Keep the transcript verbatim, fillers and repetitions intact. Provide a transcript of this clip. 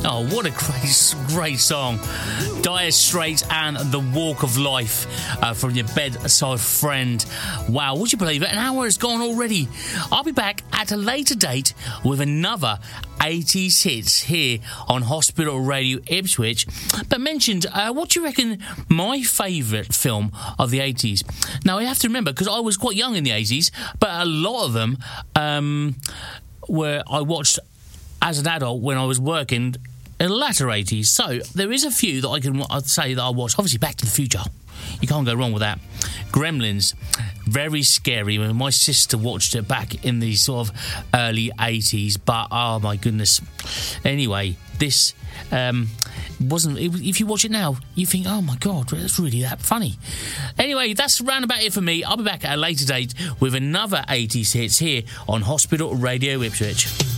Oh, what a great, great song. Dire Straits and The Walk of Life uh, from your bedside friend. Wow, would you believe it? An hour has gone already. I'll be back at a later date with another eighties hits here on Hospital Radio Ipswich. But mentioned, uh, what do you reckon my favourite film of the eighties? Now, you have to remember, because I was quite young in the eighties, but a lot of them um, were I watched as an adult when I was working in the latter eighties. So there is a few that I can I'd say that I watched. Obviously, Back to the Future. You can't go wrong with that. Gremlins, very scary. When my sister watched it back in the sort of early eighties, but oh my goodness. Anyway, this um, wasn't. If you watch it now, you think, oh my god, that's really that funny. Anyway, that's round about it for me. I'll be back at a later date with another eighties hits here on Hospital Radio Ipswich.